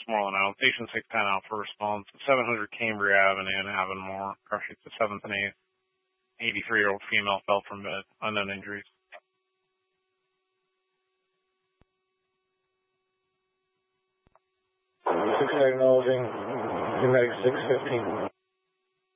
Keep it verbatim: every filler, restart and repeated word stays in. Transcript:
Westmoreland Island. Station six ten out for response. seven hundred Cambria Avenue in Avonmore. Crash to seventh and eighth. eighty-three-year-old female fell from bed. Unknown injuries. six acknowledging. United six fifteen.